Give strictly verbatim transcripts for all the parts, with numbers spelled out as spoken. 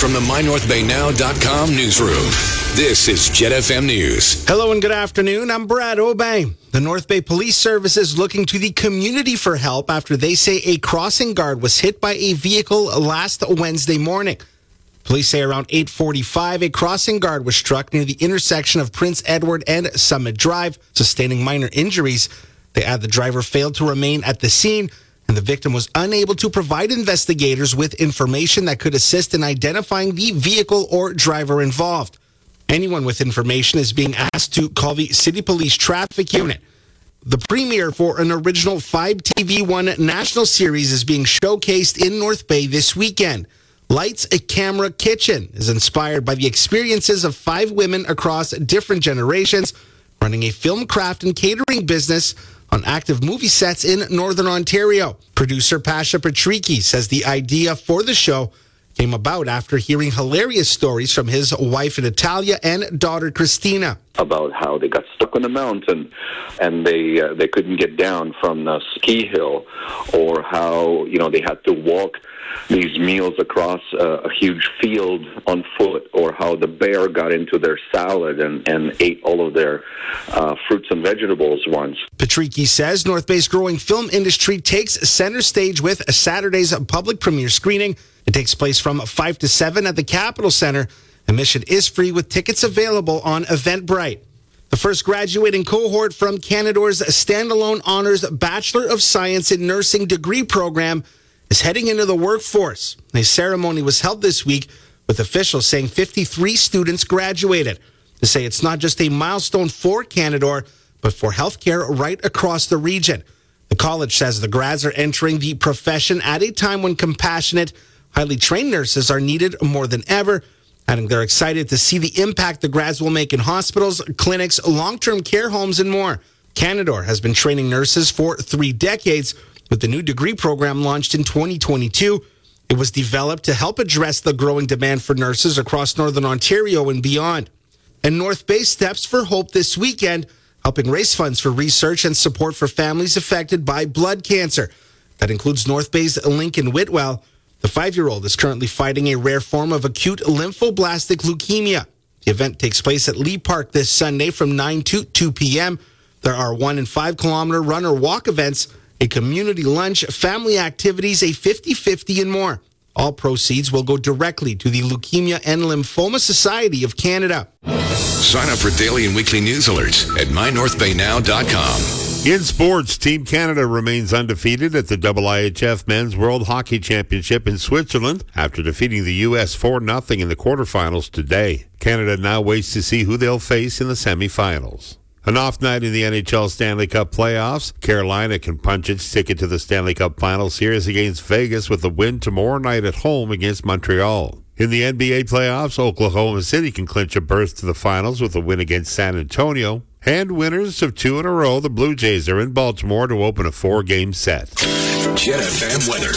from the my north bay now dot com newsroom, this is Jet F M News. Hello and good afternoon. I'm Brad Obey. The North Bay Police Service is looking to the community for help after they say a crossing guard was hit by a vehicle last Wednesday morning. Police say around eight forty-five, a crossing guard was struck near the intersection of Prince Edward and Summit Drive, sustaining minor injuries. They add the driver failed to remain at the scene, and the victim was unable to provide investigators with information that could assist in identifying the vehicle or driver involved. Anyone with information is being asked to call the City Police Traffic Unit. The premiere for an original five T V one national series is being showcased in North Bay this weekend. Lights, a Camera, Kitchen is inspired by the experiences of five women across different generations running a film craft and catering business on active movie sets in Northern Ontario. Producer Pasha Patricky says the idea for the show came about after hearing hilarious stories from his wife Natalia and daughter Christina. About how they got stuck on a mountain and they uh, they couldn't get down from the ski hill, or how, you know, they had to walk these meals across uh, a huge field on foot, or how the bear got into their salad and, and ate all of their uh, fruits and vegetables once. Patricky says North Bay's growing film industry takes center stage with Saturday's public premiere screening. It takes place from five to seven at the Capitol Center. Admission is free with tickets available on Eventbrite. The first graduating cohort from Canador's standalone honors Bachelor of Science in Nursing degree program is heading into the workforce. A ceremony was held this week with officials saying fifty-three students graduated. They say it's not just a milestone for Canador, but for healthcare right across the region. The college says the grads are entering the profession at a time when compassionate, highly trained nurses are needed more than ever, adding they're excited to see the impact the grads will make in hospitals, clinics, long-term care homes, and more. Canador has been training nurses for three decades, with the new degree program launched in twenty twenty-two. It was developed to help address the growing demand for nurses across Northern Ontario and beyond. And North Bay steps for hope this weekend, helping raise funds for research and support for families affected by blood cancer. That includes North Bay's Lincoln Whitwell. The five-year-old is currently fighting a rare form of acute lymphoblastic leukemia. The event takes place at Lee Park this Sunday from nine to two p.m. There are one and five kilometer run or walk events, a community lunch, family activities, a fifty-fifty, and more. All proceeds will go directly to the Leukemia and Lymphoma Society of Canada. Sign up for daily and weekly news alerts at my north bay now dot com. In sports, Team Canada remains undefeated at the I I H F Men's World Hockey Championship in Switzerland after defeating the U S four nothing in the quarterfinals today. Canada now waits to see who they'll face in the semifinals. An off night in the N H L Stanley Cup playoffs. Carolina can punch its ticket to the Stanley Cup Final Series against Vegas with a win tomorrow night at home against Montreal. In the N B A playoffs, Oklahoma City can clinch a berth to the finals with a win against San Antonio. And winners of two in a row, the Blue Jays are in Baltimore to open a four-game set. Jet F M weather.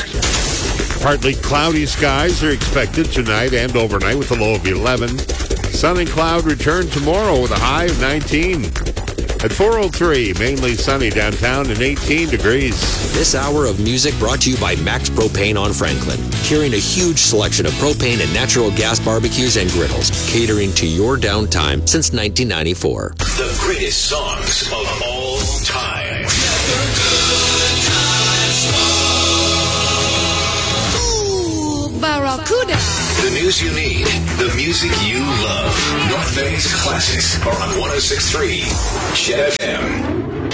Partly cloudy skies are expected tonight and overnight with a low of eleven. Sun and cloud return tomorrow with a high of nineteen. At four oh three, mainly sunny downtown and eighteen degrees. This hour of music brought to you by Max Propane on Franklin, carrying a huge selection of propane and natural gas barbecues and griddles, catering to your downtime since nineteen ninety-four. The greatest songs of all time. Ooh, Barracuda. The news you need, the music you love. North Bay's classics are on one oh six point three Jet F M.